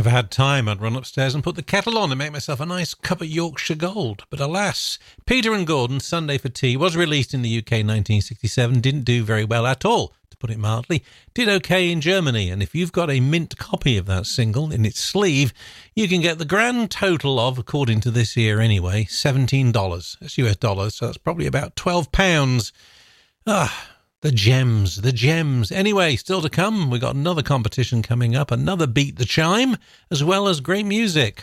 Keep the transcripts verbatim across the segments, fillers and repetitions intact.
I had time, I'd run upstairs and put the kettle on and make myself a nice cup of Yorkshire Gold. But alas, Peter and Gordon, Sunday for Tea, was released in the U K in nineteen sixty-seven, didn't do very well at all, to put it mildly. Did okay in Germany, and if you've got a mint copy of that single in its sleeve, you can get the grand total of, according to this here anyway, seventeen dollars. That's U S dollars, so that's probably about twelve pounds. Ah... The gems, the gems. Anyway, still to come, we've got another competition coming up, another Beat the Chime, as well as great music.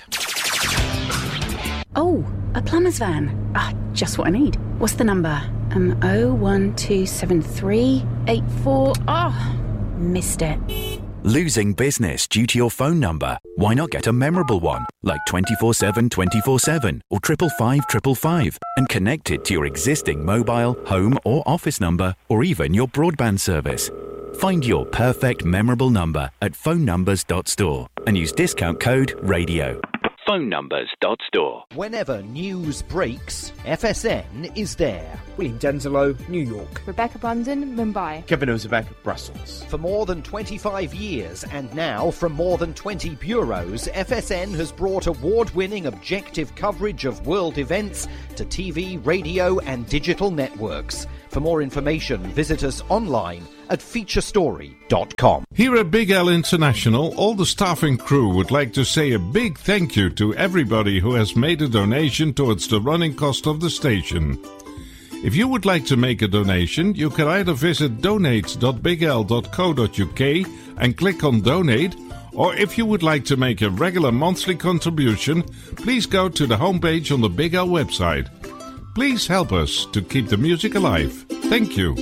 Oh, a plumber's van. Ah, just what I need. What's the number? Um, oh one two seven three eight four. Oh, missed it. Losing business due to your phone number? Why not get a memorable one, like twenty-four seven twenty-four seven or triple five triple five, and connect it to your existing mobile, home or office number, or even your broadband service. Find your perfect memorable number at phone numbers dot store and use discount code RADIO. phone numbers dot store. Whenever news breaks, F S N is there. William Denzelo, New York. Rebecca Brandon, Mumbai. Kevin Ozebek, Brussels. For more than twenty-five years, and now from more than twenty bureaus, F S N has brought award-winning objective coverage of world events to T V, radio and digital networks. For more information, visit us online at feature story dot com. Here at Big L International, all the staff and crew would like to say a big thank you to everybody who has made a donation towards the running cost of the station. If you would like to make a donation, you can either visit donate dot big l dot co dot u k and click on Donate, or if you would like to make a regular monthly contribution, please go to the homepage on the Big L website. Please help us to keep the music alive. Thank you.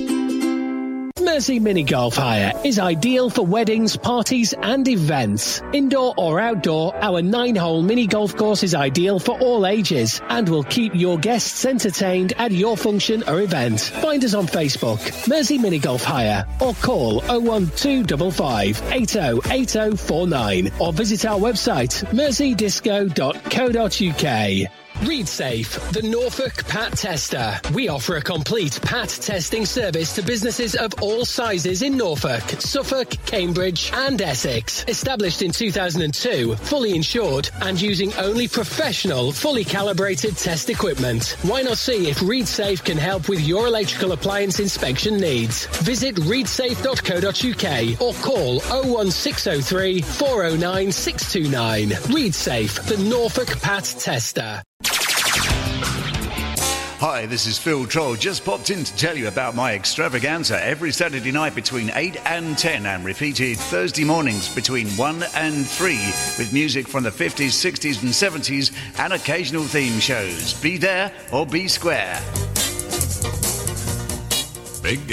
Mersey Mini Golf Hire is ideal for weddings, parties and events. Indoor or outdoor, our nine-hole mini golf course is ideal for all ages and will keep your guests entertained at your function or event. Find us on Facebook, Mersey Mini Golf Hire, or call oh one two five five eight oh eight oh four nine or visit our website, mersey disco dot co dot u k. ReadSafe, the Norfolk P A T tester. We offer a complete P A T testing service to businesses of all sizes in Norfolk, Suffolk, Cambridge and Essex. Established in two thousand two, fully insured and using only professional, fully calibrated test equipment. Why not see if ReadSafe can help with your electrical appliance inspection needs? Visit read safe dot co dot u k or call oh one six oh three four oh nine six two nine. ReadSafe, the Norfolk P A T tester. Hi, this is Phil Troll. Just popped in to tell you about my extravaganza every Saturday night between eight and ten and repeated Thursday mornings between one and three with music from the fifties, sixties and seventies and occasional theme shows. Be there or be square. Big